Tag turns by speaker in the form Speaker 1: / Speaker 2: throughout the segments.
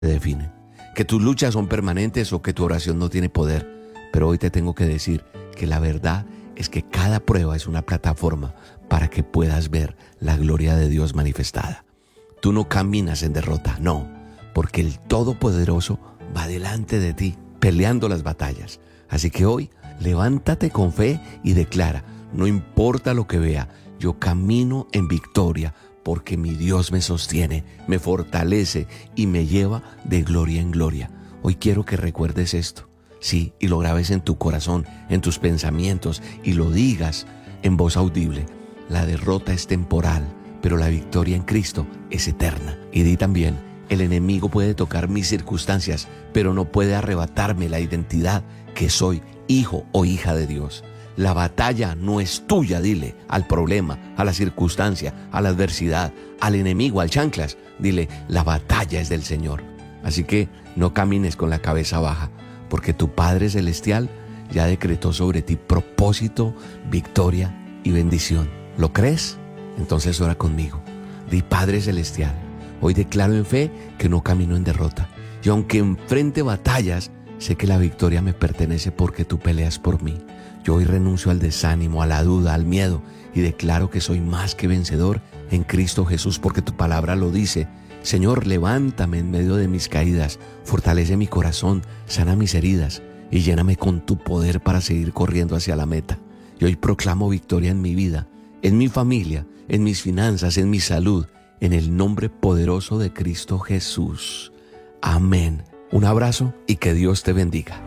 Speaker 1: te definen, que tus luchas son permanentes o que tu oración no tiene poder. Pero hoy te tengo que decir que la verdad es que cada prueba es una plataforma para que puedas ver la gloria de Dios manifestada. Tú no caminas en derrota, no, porque el Todopoderoso va delante de ti, peleando las batallas. Así que hoy, levántate con fe y declara: no importa lo que vea, yo camino en victoria, porque mi Dios me sostiene, me fortalece y me lleva de gloria en gloria. Hoy quiero que recuerdes esto, sí, y lo grabes en tu corazón, en tus pensamientos, y lo digas en voz audible. La derrota es temporal, pero la victoria en Cristo es eterna. Y di también: el enemigo puede tocar mis circunstancias, pero no puede arrebatarme la identidad que soy hijo o hija de Dios. La batalla no es tuya, dile al problema, a la circunstancia, a la adversidad, al enemigo, al chanclas. Dile: la batalla es del Señor. Así que no camines con la cabeza baja, porque tu Padre Celestial ya decretó sobre ti propósito, victoria y bendición. ¿Lo crees? Entonces ora conmigo. Di: Padre Celestial, hoy declaro en fe que no camino en derrota. Y aunque enfrente batallas, sé que la victoria me pertenece porque tú peleas por mí. Yo hoy renuncio al desánimo, a la duda, al miedo, y declaro que soy más que vencedor en Cristo Jesús, porque tu palabra lo dice. Señor, levántame en medio de mis caídas, fortalece mi corazón, sana mis heridas y lléname con tu poder para seguir corriendo hacia la meta. Y hoy proclamo victoria en mi vida, en mi familia, en mis finanzas, en mi salud, en el nombre poderoso de Cristo Jesús. Amén. Un abrazo y que Dios te bendiga.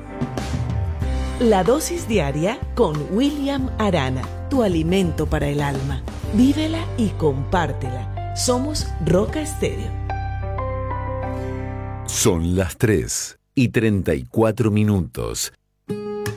Speaker 2: La dosis diaria con William Arana, tu alimento para el alma. Vívela y compártela. Somos Roca Estéreo.
Speaker 3: Son las 3:34.